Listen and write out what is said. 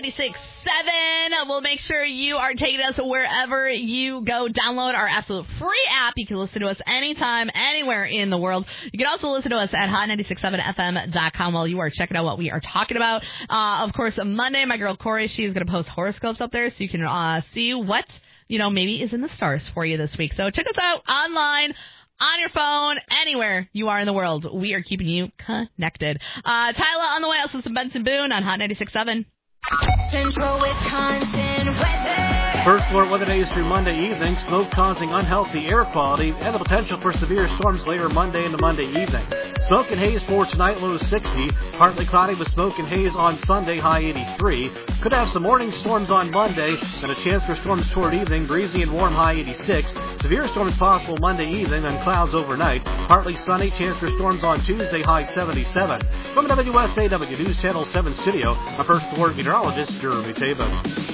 96.7. We'll make sure you are taking us wherever you go. Download our absolute free app. You can listen to us anytime, anywhere in the world. You can also listen to us at hot967fm.com while you are checking out what we are talking about. Of course, Monday, my girl Corey, she is going to post horoscopes up there so you can see what, maybe is in the stars for you this week. So check us out online, on your phone, anywhere you are in the world. We are keeping you connected. Tyler on the way. Also some Benson Boone on Hot 96.7. Central Wisconsin weather. First alert weather days through Monday evening. Smoke causing unhealthy air quality and the potential for severe storms later Monday into Monday evening. Smoke and haze for tonight, low 60. Partly cloudy with smoke and haze on Sunday, high 83. Could have some morning storms on Monday, then a chance for storms toward evening. Breezy and warm, high 86. Severe storms possible Monday evening, then clouds overnight. Partly sunny, chance for storms on Tuesday, high 77. From the WSAW News Channel 7 studio, our first alert meteorologist, Jeremy Taven.